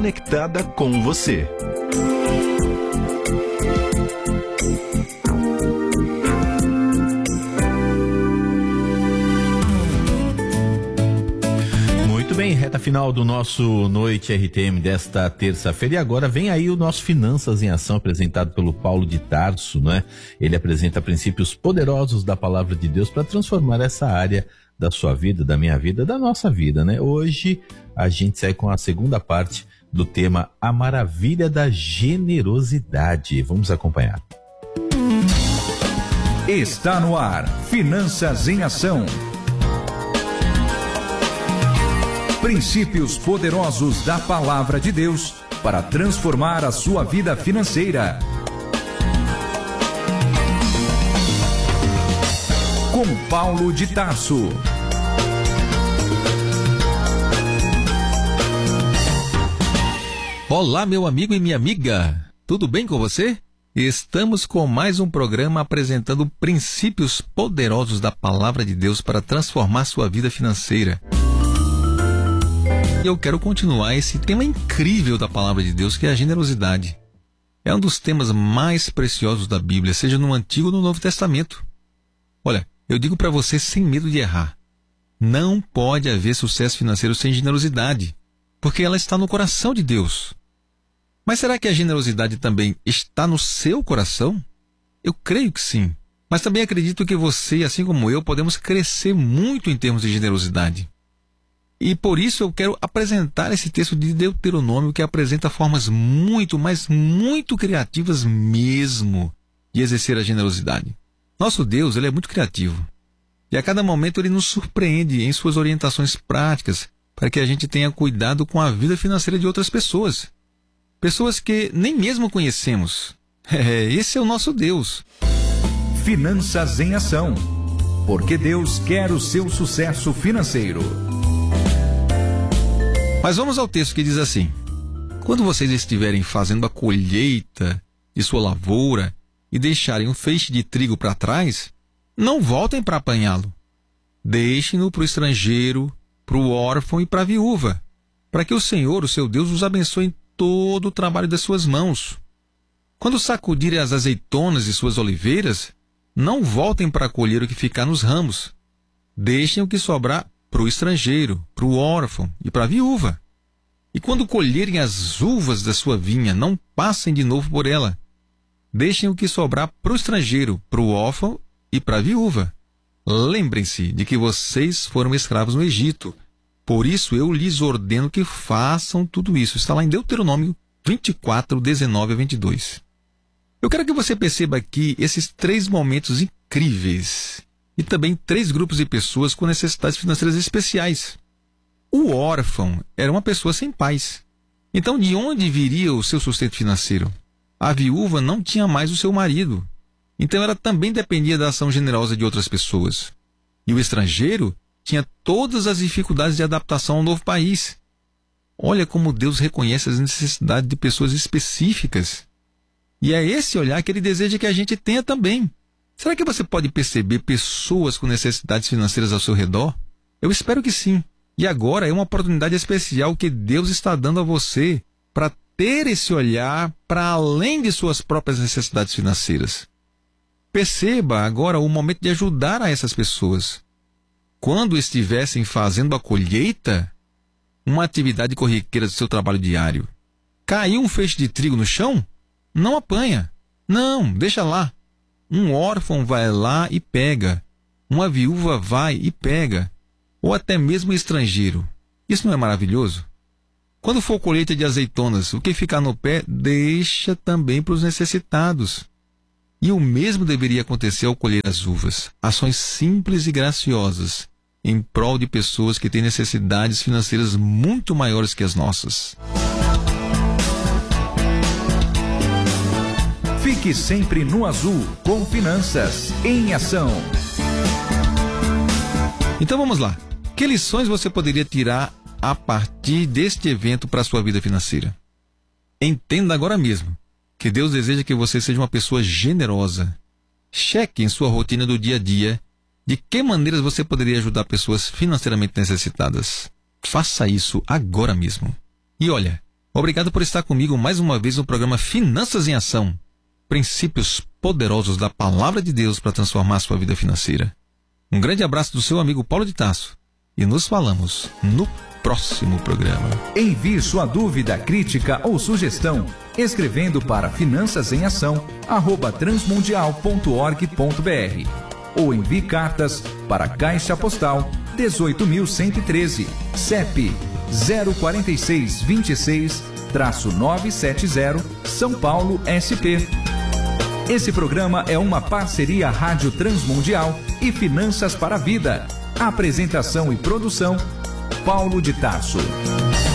conectada com você. Muito bem, reta final do nosso Noite RTM desta terça-feira. E agora vem aí o nosso Finanças em Ação, apresentado pelo Paulo de Tarso, né? Ele apresenta princípios poderosos da palavra de Deus para transformar essa área da sua vida, da minha vida, da nossa vida, né? Hoje a gente sai com a segunda parte do tema A Maravilha da Generosidade. Vamos acompanhar. Está no ar, Finanças em Ação. Princípios poderosos da Palavra de Deus para transformar a sua vida financeira. Com Paulo de Tarso. Olá, meu amigo e minha amiga. Tudo bem com você? Estamos com mais um programa apresentando princípios poderosos da Palavra de Deus para transformar sua vida financeira. E eu quero continuar esse tema incrível da Palavra de Deus, que é a generosidade. É um dos temas mais preciosos da Bíblia, seja no Antigo ou no Novo Testamento. Olha, eu digo para você sem medo de errar. Não pode haver sucesso financeiro sem generosidade, porque ela está no coração de Deus. Mas será que a generosidade também está no seu coração? Eu creio que sim. Mas também acredito que você, assim como eu, podemos crescer muito em termos de generosidade. E por isso eu quero apresentar esse texto de Deuteronômio, que apresenta formas muito, mas muito criativas mesmo de exercer a generosidade. Nosso Deus, ele é muito criativo. E a cada momento ele nos surpreende em suas orientações práticas para que a gente tenha cuidado com a vida financeira de outras pessoas. Pessoas que nem mesmo conhecemos. Esse é o nosso Deus. Finanças em Ação. Porque Deus quer o seu sucesso financeiro. Mas vamos ao texto que diz assim: quando vocês estiverem fazendo a colheita de sua lavoura e deixarem um feixe de trigo para trás, não voltem para apanhá-lo. Deixem-no para o estrangeiro, para o órfão e para a viúva, para que o Senhor, o seu Deus, os abençoe em todo o trabalho das suas mãos. Quando sacudirem as azeitonas de suas oliveiras, não voltem para colher o que ficar nos ramos. Deixem o que sobrar para o estrangeiro, para o órfão e para a viúva. E quando colherem as uvas da sua vinha, não passem de novo por ela. Deixem o que sobrar para o estrangeiro, para o órfão e para a viúva. Lembrem-se de que vocês foram escravos no Egito. Por isso eu lhes ordeno que façam tudo isso. Está lá em Deuteronômio 24, 19 a 22. Eu quero que você perceba aqui esses 3 momentos incríveis e também 3 grupos de pessoas com necessidades financeiras especiais. O órfão era uma pessoa sem pais. Então, de onde viria o seu sustento financeiro? A viúva não tinha mais o seu marido. Então, ela também dependia da ação generosa de outras pessoas. E o estrangeiro tinha todas as dificuldades de adaptação ao novo país. Olha como Deus reconhece as necessidades de pessoas específicas. E é esse olhar que Ele deseja que a gente tenha também. Será que você pode perceber pessoas com necessidades financeiras ao seu redor? Eu espero que sim. E agora é uma oportunidade especial que Deus está dando a você para ter esse olhar para além de suas próprias necessidades financeiras. Perceba agora o momento de ajudar a essas pessoas. Quando estivessem fazendo a colheita, uma atividade corriqueira do seu trabalho diário, caiu um feixe de trigo no chão? Não apanha. Não, deixa lá. Um órfão vai lá e pega. Uma viúva vai e pega. Ou até mesmo um estrangeiro. Isso não é maravilhoso? Quando for colheita de azeitonas, o que ficar no pé, deixa também para os necessitados. E o mesmo deveria acontecer ao colher as uvas. Ações simples e graciosas, em prol de pessoas que têm necessidades financeiras muito maiores que as nossas. Fique sempre no azul com Finanças em Ação. Então vamos lá. Que lições você poderia tirar a partir deste evento para a sua vida financeira? Entenda agora mesmo que Deus deseja que você seja uma pessoa generosa. Cheque em sua rotina do dia a dia de que maneiras você poderia ajudar pessoas financeiramente necessitadas. Faça isso agora mesmo. E olha, Obrigado por estar comigo mais uma vez no programa Finanças em Ação. Princípios poderosos da Palavra de Deus para transformar a sua vida financeira. Um grande abraço do seu amigo Paulo de Tarso. E nos falamos no próximo programa. Envie sua dúvida, crítica ou sugestão escrevendo para finançasemação@transmundial.org.br ou envie cartas para Caixa Postal 18.113, CEP 04626-970, São Paulo, SP. Esse programa é uma parceria Rádio Transmundial e Finanças para a Vida. Apresentação e produção, Paulo de Tarso.